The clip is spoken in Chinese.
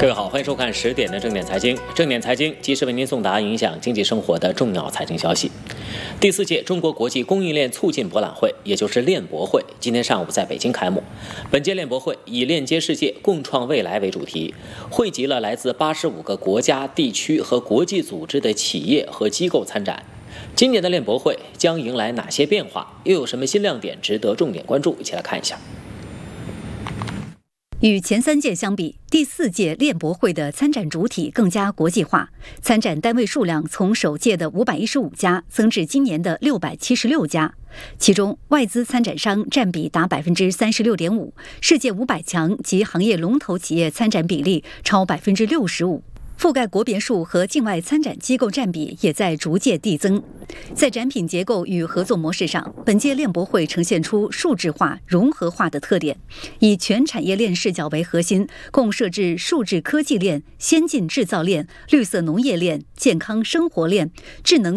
各位好，欢迎收看10点的正点财经。正点财经及时为您送达影响经济生活的重要财经消息。第4届中国国际供应链促进博览会，也就是链博会，今天上午在北京开幕。本届链博会以链接世界、共创未来为主题，汇集了来自85个国家、地区和国际组织的企业和机构参展。今年的链博会将迎来哪些变化？又有什么新亮点值得重点关注？一起来看一下。 与前3届相比，第4届链博会的参展主体更加国际化，参展单位数量从首届的515家增至今年的676家，其中外资参展商占比达 36.5%， 世界500强及行业龙头企业参展比例超 65%。覆盖国别数和境外参展机构占比也在逐渐递增。在展品结构与合作模式上，本届链博会呈现出数字化、融合化的特点，以全产业链视角为核心，共设置数字科技链、先进制造链、绿色农业链、健康生活链、智能